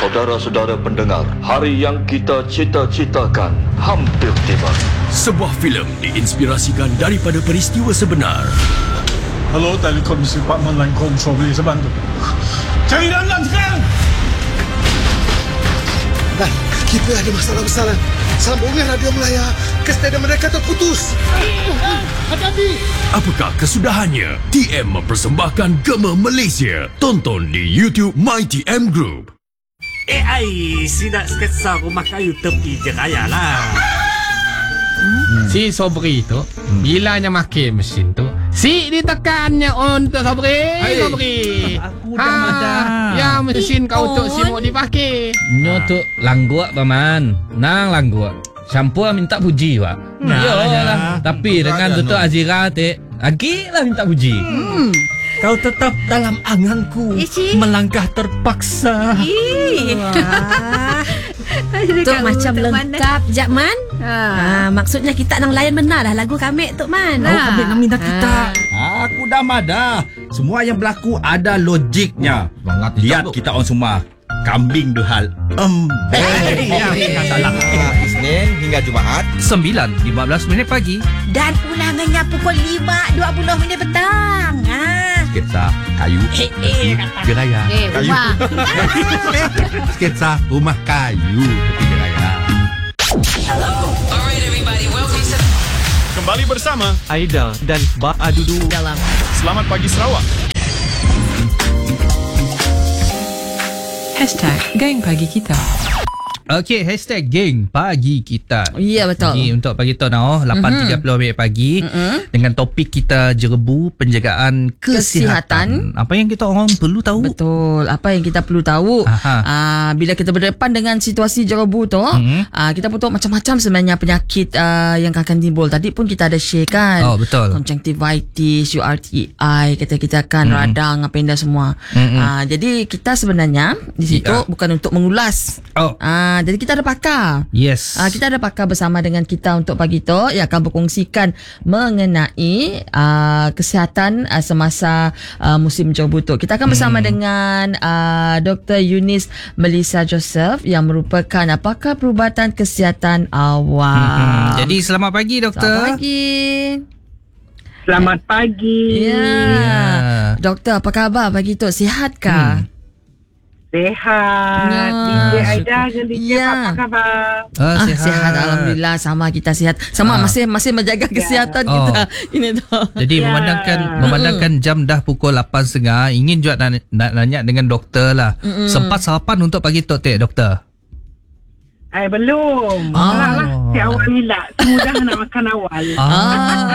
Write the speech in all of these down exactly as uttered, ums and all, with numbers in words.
Saudara-saudara pendengar, hari yang kita cita-citakan hampir tiba. Sebuah filem diinspirasikan daripada peristiwa sebenar. Hello, Telekomisi Department Line Control, boleh saya bantu? Cari dalam sekarang! Dan kita ada masalah besar. Sambungan radio Melaya ke stadium mereka terputus. Hati-hati! Apakah kesudahannya? T M mempersembahkan Gema Malaysia. Tonton di YouTube My T M Group. Eh, ai, sidak sketsa rumah kayu tepi je raya lah. Hmm. Si Sobri tu hmm. bilanya makin mesin tu, si ditekannya untuk Sobri. Hai Sobri. Aku dah ha, ada. Ya mesin kau tu simuk dipakai. Nyo tu langguak paman. Nang langguak. Syampua minta puji pak. Nah, Yolah. Tapi dengan tu tu Azira te, lagi lah minta puji. Hmm. Kau tetap dalam anganku. Ici. Melangkah terpaksa. Tok macam lengkap Jakman. Ha. ha maksudnya kita nang layan benar lah lagu kami Tok Man. Kau kami nang minat kita. Ha. Aku dah madah. Semua yang berlaku ada logiknya. Lihat kita orang semua kambing duhal embek. Salah. Isnin hingga Jumaat sembilan lima belas minit pagi dan ulangannya pukul lima dua puluh minit petang. Ha. Sketsa kayu eh, eh, tepi geraya. Eh, kayu. Sketsa rumah kayu tepi geraya. Hello. Alright everybody, welcome to... Kembali bersama Aida dan Ba Adudu dalam Selamat Pagi Sarawak. Hashtag Geng Pagi Kita. Okey, hashtag Geng Pagi Kita. Ya, betul. Jadi untuk pagi tu noh, lapan tiga puluh minit pagi mm-hmm. dengan topik kita jerebu penjagaan kesihatan. kesihatan. Apa yang kita orang perlu tahu? Betul. Apa yang kita perlu tahu? Aa, bila kita berdepan dengan situasi jerebu tu, mm-hmm. aa, kita perlu tahu macam-macam sebenarnya penyakit aa, yang akan timbul. Tadi pun kita ada share kan. Oh, betul. Conjunctivitis, U R T I, kata kita kan mm-hmm. radang apa yang dah semua. Mm-hmm. Aa, jadi kita sebenarnya di situ yeah. bukan untuk mengulas. Oh. Aa, jadi kita ada pakar. Yes. Uh, kita ada pakar bersama dengan kita untuk pagi tu yang akan berkongsikan mengenai uh, kesihatan uh, semasa uh, musim jerebu tu. Kita akan bersama hmm. dengan uh, Doktor Eunice Melissa Joseph yang merupakan uh, pakar perubatan kesihatan awam. Hmm. Jadi selamat pagi doktor. Selamat pagi. Selamat pagi. Ya. Yeah. Doktor, apa khabar pagi tu? Sihatkah? Hmm. Sehat. Ya. D J Aida dan D J ya. Apa khabar? Oh, ah, sihat. sihat. Alhamdulillah. Sama kita sihat. Sama ah. masih masih menjaga kesihatan ya. kita. Oh. Ini tu. Jadi ya. memandangkan memandangkan jam dah pukul lapan tiga puluh, ingin juga nak, nak nanya dengan doktor lah. Mm-mm. Sempat sarapan untuk pagi tu tak doktor? Eh belum. Oh. Alah, si awal ni lah. Semudah nak makan awal. Ah.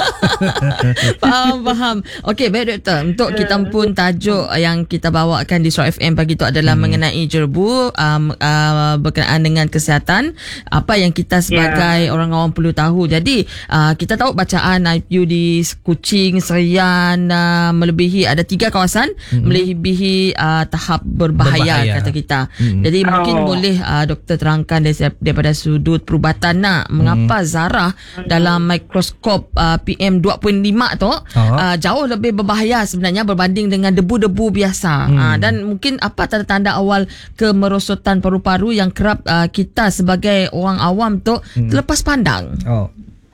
Faham, faham. Okey, baik doktor. Untuk kita pun tajuk yang kita bawakan di Suara F M pagi tu adalah hmm. mengenai jerebu um, uh, berkenaan dengan kesihatan. Apa yang kita sebagai yeah. orang awam perlu tahu. Jadi, uh, kita tahu bacaan I P U di Kuching, Serian uh, melebihi ada tiga kawasan hmm. melebihi uh, tahap berbahaya, berbahaya kata kita. Hmm. Jadi, oh. mungkin boleh uh, doktor terang daripada sudut perubatan nak mengapa hmm. zarah dalam mikroskop uh, P M dua titik lima tu oh. uh, jauh lebih berbahaya sebenarnya berbanding dengan debu-debu biasa. Hmm. Uh, dan mungkin apa tanda-tanda awal kemerosotan paru-paru yang kerap uh, kita sebagai orang awam tu hmm. terlepas pandang. Oh.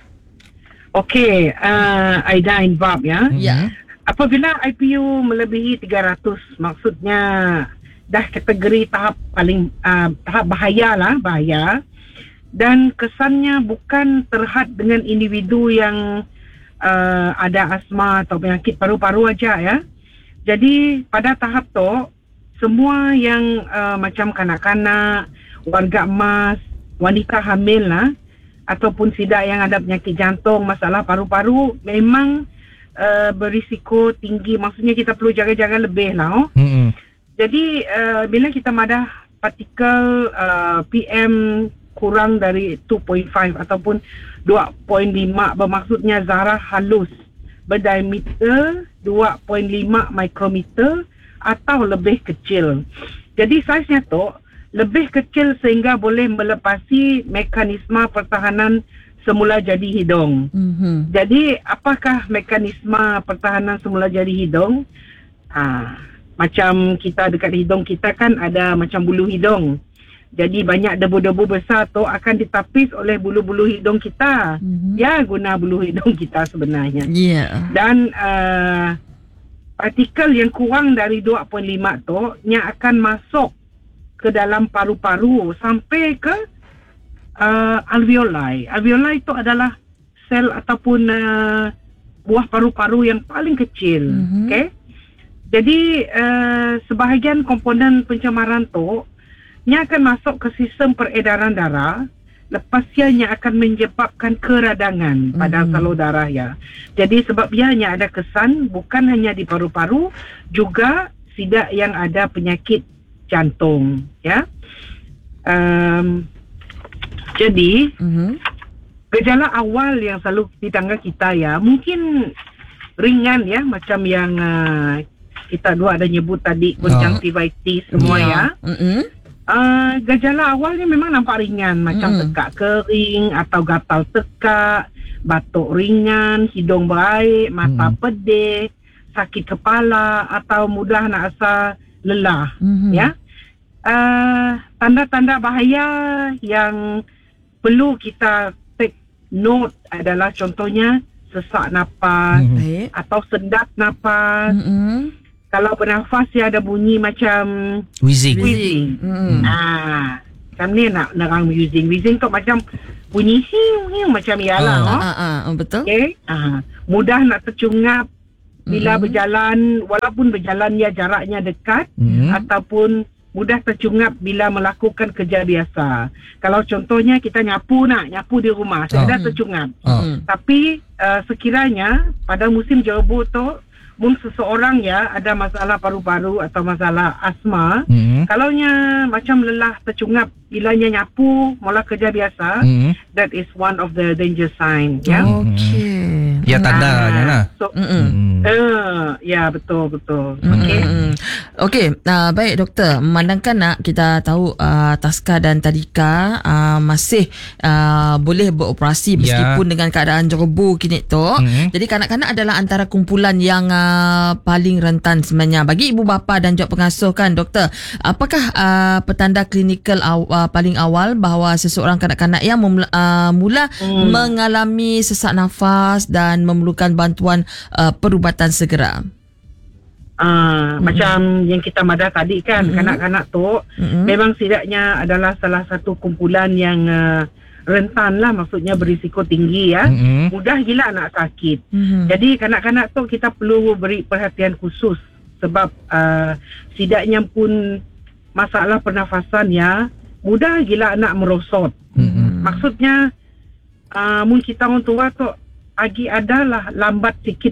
Okey, uh, Aida and Bob ya. Ya. Apabila I P U melebihi tiga ratus, maksudnya dah kategori tahap paling uh, tahap bahaya lah, bahaya. Dan kesannya bukan terhad dengan individu yang uh, ada asma atau penyakit paru-paru aja ya. Jadi pada tahap tu, semua yang uh, macam kanak-kanak, warga emas, wanita hamil lah, ataupun sidak yang ada penyakit jantung, masalah paru-paru, memang uh, berisiko tinggi. Maksudnya kita perlu jaga-jaga lebih lah. Oh. Mm-hmm. Jadi uh, bila kita madah partikel uh, P M kurang dari dua titik lima ataupun dua titik lima, bermaksudnya zarah halus berdiameter dua titik lima mikrometer atau lebih kecil. Jadi saiznya tu lebih kecil sehingga boleh melepasi mekanisme pertahanan semula jadi hidung. Mm-hmm. Jadi apakah mekanisme pertahanan semula jadi hidung? Ah. macam kita dekat hidung kita kan ada macam bulu hidung. Jadi banyak debu-debu besar tu akan ditapis oleh bulu-bulu hidung kita. Mm-hmm. Ya, guna bulu hidung kita sebenarnya. Yeah. Dan uh, partikel yang kurang dari dua perpuluhan lima tu yang akan masuk ke dalam paru-paru sampai ke uh, alveoli. Alveoli itu adalah sel ataupun uh, buah paru-paru yang paling kecil. Mm-hmm. Okay? Jadi uh, sebahagian komponen pencemaran tu nya akan masuk ke sistem peredaran darah, lepas ianya akan menyebabkan keradangan pada mm-hmm. salur darah ya. Jadi sebab ianya ada kesan bukan hanya di paru-paru, juga sidak yang ada penyakit jantung ya. Um, jadi mm-hmm. gejala awal yang selalu ditangga kita ya mungkin ringan ya, macam yang uh, kita dua ada nyebut tadi, konjungtivitis oh. semua yeah. ya. Mm-hmm. Uh, gejala awalnya memang nampak ringan, macam mm. tekak kering atau gatal tekak, batuk ringan, hidung berair, mata mm. pedih, sakit kepala atau mudah nak rasa lelah. Mm-hmm. Ya. Uh, tanda-tanda bahaya yang perlu kita take note adalah contohnya sesak napas mm-hmm. atau sedap napas. Mm-hmm. Kalau bernafas dia ada bunyi macam wheezing. Wheezing. Hmm. Ah, macam ni nak nerang wheezing. Wheezing tu macam bunyi hiu hiu macam ialah. Ah, oh. ah, ah, betul. Okay. Ah, mudah nak tercungap bila mm-hmm. berjalan, walaupun berjalan ya jaraknya dekat mm-hmm. ataupun mudah tercungap bila melakukan kerja biasa. Kalau contohnya kita nyapu nak nyapu di rumah, saya oh. dah tercungap. Oh. Tapi uh, sekiranya pada musim jerebu tu mung seseorang ya ada masalah paru-paru atau masalah asma, mm-hmm. kalaunya macam lelah tercungap bilanya nyapu mula kerja biasa, mm-hmm. that is one of the danger sign ya. Okey. Ya tandanya lah. So, mm-hmm. uh, ya betul betul. Mm-hmm. Okey. Okey, uh, baik doktor, memandangkan nak kita tahu uh, Taska dan Tadika uh, masih uh, boleh beroperasi meskipun yeah. dengan keadaan jerebu kini tu. Mm-hmm. Jadi kanak-kanak adalah antara kumpulan yang uh, paling rentan sebenarnya. Bagi ibu bapa dan juga pengasuh kan doktor, apakah uh, petanda klinikal aw, uh, paling awal bahawa seseorang kanak-kanak yang memula, uh, mula mm. mengalami sesak nafas dan memerlukan bantuan uh, perubatan segera? Uh, mm-hmm. Macam yang kita madah tadi kan, mm-hmm. kanak-kanak tu mm-hmm. memang setidaknya adalah salah satu kumpulan yang uh, rentan lah, maksudnya berisiko tinggi ya. Mm-hmm. Mudah gila nak sakit. Mm-hmm. Jadi kanak-kanak tu kita perlu beri perhatian khusus sebab uh, setidaknya pun masalah pernafasan ya, mudah gila nak merosot. Mm-hmm. Maksudnya uh, mungkin kita orang tua tu agi adalah lambat sikit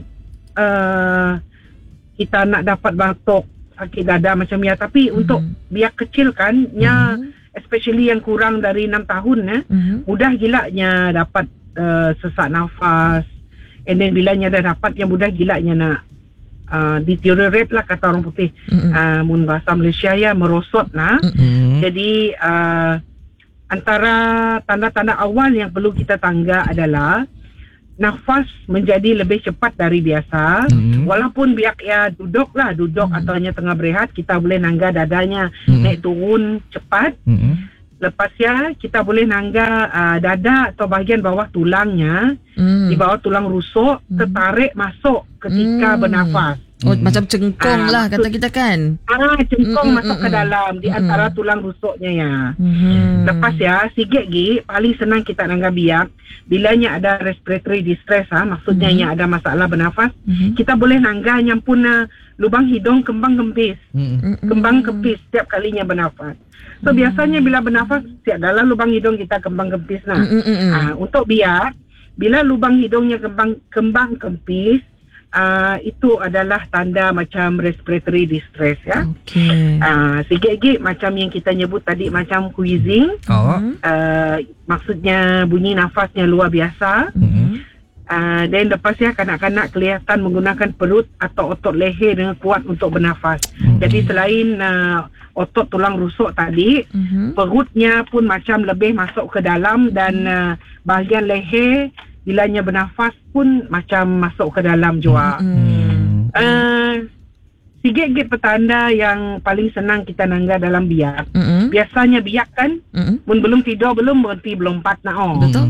uh, kita nak dapat batuk, sakit dada macam ya. Tapi mm-hmm. untuk biar kecil kan, nya mm-hmm. especially yang kurang dari enam tahun ya, mm-hmm. mudah gilanya dapat uh, sesak nafas. And then bilanya dah dapat yang mudah gilanya nak uh, deteriorate lah kata orang putih. Mm-hmm. Uh, mun bahasa Malaysia ya, merosot nah. Mm-hmm. Jadi uh, antara tanda-tanda awal yang perlu kita tangga adalah nafas menjadi lebih cepat dari biasa. Mm-hmm. Walaupun biak ya duduk lah, duduk mm-hmm. atau hanya tengah berehat, kita boleh nangga dadanya mm-hmm. naik turun cepat. Mm-hmm. Lepas ya, kita boleh nangga uh, dada atau bahagian bawah tulangnya, mm. di bawah tulang rusuk, mm. tertarik masuk ketika mm. bernafas. Oh, hmm. macam cengkong uh, lah kata kita kan. Ah, cengkong mm, masuk mm, ke dalam mm, di antara mm. tulang rusuknya ya. Mm. Lepas ya, sikit lagi paling senang kita nangga biak. Bilanya ada respiratory distress ha, maksudnya mm. yang ada masalah bernafas, mm. kita boleh nangga nyampun uh, lubang hidung kembang kempis. Mm. Kembang kempis setiap kalinya bernafas. So mm. biasanya bila bernafas setiap dalam lubang hidung kita kembang kempis nah. Mm, mm, mm. Uh, untuk biak, bila lubang hidungnya kembang kembang kempis, Uh, itu adalah tanda macam respiratory distress ya. Okay. Uh, sikit-sikit macam yang kita nyebut tadi macam wheezing. Oh. Uh, maksudnya bunyi nafasnya luar biasa. Mm-hmm. Uh, dan lepas ya kanak-kanak kelihatan menggunakan perut atau otot leher dengan kuat untuk bernafas. Mm-hmm. Jadi selain uh, otot tulang rusuk tadi, mm-hmm. perutnya pun macam lebih masuk ke dalam dan uh, bahagian leher bilanya bernafas pun macam masuk ke dalam juga. Mm-hmm. Uh, tiga gate petanda yang paling senang kita nangga dalam biak. Mm-mm. Biasanya biak kan, Mm-mm. mun belum tidur belum berhenti belum empat nak oh. Betul.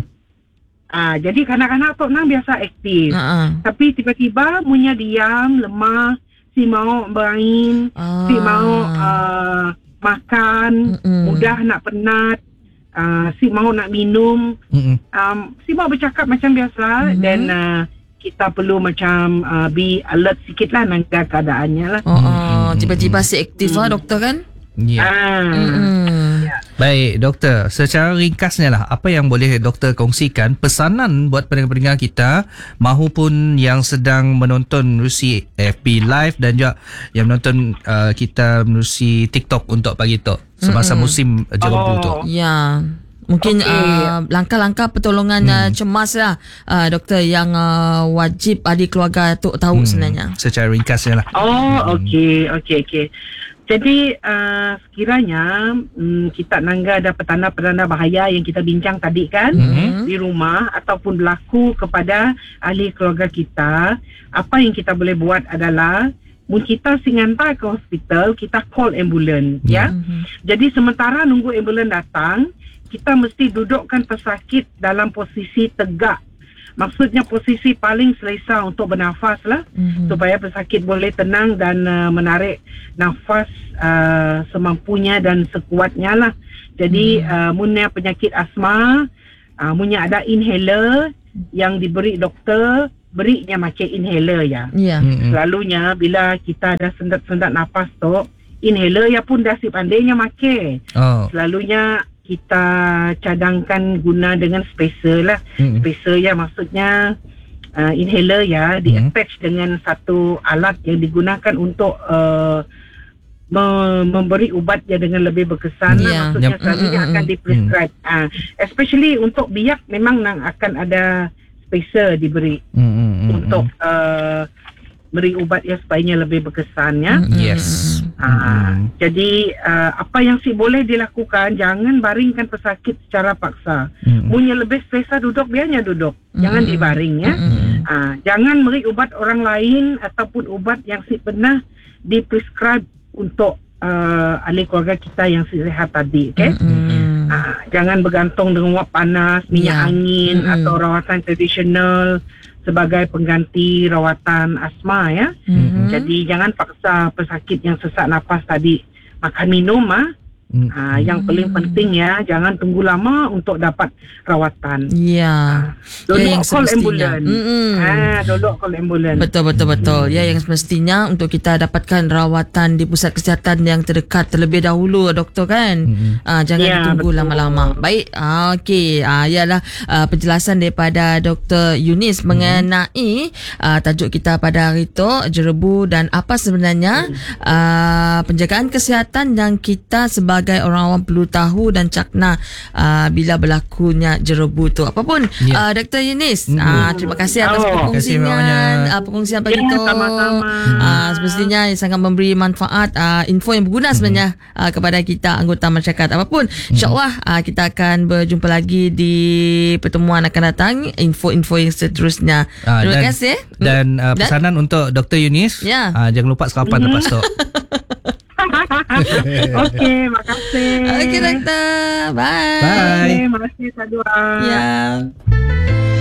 Ah, jadi kanak-kanak tu nang biasa aktif. Uh-uh. Tapi tiba-tiba munya diam, lemah, si mau bermain, Ah. si mau uh, makan, Mm-mm. mudah nak penat, uh, si mau nak minum, um, si mau bercakap macam biasa Mm-hmm. dan uh, kita perlu macam uh, be alert sikit lah nangga keadaannya lah. Oh, oh. Tiba-tiba si aktif lah doktor kan? Ya. Ah. Mm-mm. Baik, doktor. Secara ringkasnya lah, apa yang boleh doktor kongsikan pesanan buat pendengar-pendengar kita mahupun yang sedang menonton menerusi F B Live dan juga yang menonton uh, kita menerusi TikTok untuk pagi tu semasa Mm-mm. musim jerebu tu. Ya. Mungkin Okey. uh, langkah-langkah pertolongan Hmm. uh, cemas lah uh, doktor yang uh, wajib ahli keluarga tu tahu Hmm. sebenarnya. Secara ringkasnya lah. Oh, okey, okey, okey. Jadi uh, sekiranya um, kita nangga ada petanda-petanda bahaya yang kita bincang tadi kan Mhm. di rumah ataupun berlaku kepada ahli keluarga kita, apa yang kita boleh buat adalah mun kita singantar ke hospital, kita call ambulans ya. Mhm. Jadi sementara nunggu ambulans datang, kita mesti dudukkan pesakit dalam posisi tegak. Maksudnya posisi paling selesa untuk bernafas lah. Mhm. Supaya pesakit boleh tenang dan uh, menarik nafas uh, semampunya dan sekuatnya lah. Jadi hmm. uh, munnya penyakit asma, uh, munnya ada inhaler yang diberi doktor, berinya macam inhaler ya. Ya. Hmm. Selalunya bila kita ada sendat-sendat nafas tu, inhaler ya pun dah si pandainya make. Oh. Selalunya kita cadangkan guna dengan spacer lah. Hmm. Spacer ya maksudnya uh, inhaler ya di-attach dengan satu alat yang digunakan untuk uh, me- memberi ubat ya dengan lebih berkesan lah. Ya. Maksudnya Yep. selalunya Mm, akan mm, di-prescribe. Uh, especially untuk biak memang nang akan ada spacer diberi Hmm, hmm, hmm, untuk uh, beri ubat ya supaya lebih berkesan ya. Mm-mm. Yes. Ah, jadi uh, apa yang si boleh dilakukan, jangan baringkan pesakit secara paksa. Mm-mm. Punya lebih selesa duduk, biarnya duduk. Jangan Mm-mm. dibaring ya. Mm-mm. Ah, jangan beri ubat orang lain ataupun ubat yang si pernah diprescribe untuk uh, ahli keluarga kita yang si sihat tadi, okey? Mm-mm. Ah, jangan bergantung dengan wap panas, minyak Ya. angin Mm-mm. atau rawatan tradisional sebagai pengganti rawatan asma ya. Mhm. Jadi jangan paksa pesakit yang sesak nafas tadi makan minum ah. Hmm. Ha, yang paling penting ya, jangan tunggu lama untuk dapat rawatan. Ya. Dulu Ya, yang call semestinya. ambulans. Mm-mm. Ha, dulu call ambulans. Betul betul betul. Ya, yang semestinya untuk kita dapatkan rawatan di pusat kesihatan yang terdekat terlebih dahulu doktor kan. Mm-mm. Ah, jangan Ya, tunggu betul. lama-lama. Baik. Ah, okey. Ah, ialah ah, penjelasan daripada Doktor Yunis mengenai ah, tajuk kita pada hari itu, jerebu dan apa sebenarnya ah, penjagaan kesihatan yang kita sebagai orang awam perlu tahu dan cakna uh, bila berlakunya jerebu tu. Apapun Ya. uh, Doktor Yunis, Mm-mm. uh, terima kasih atas Oh. Terima kasih perkongsian banyak. uh, perkongsian pagi Ya, tu. sama-sama. Uh, semestinya sangat memberi manfaat, uh, info yang berguna sebenarnya uh, kepada kita anggota masyarakat. Apapun, insya-Allah uh, kita akan berjumpa lagi di pertemuan akan datang, info-info yang seterusnya. Ah, Terima dan, kasih. Dan uh, Dan- pesanan untuk Doktor Yunis, Ya. uh, jangan lupa sarapan lepas tu. Okey, makasih. Okey doktor. Bye. Bye. Okey, makasih Sadua. Ya.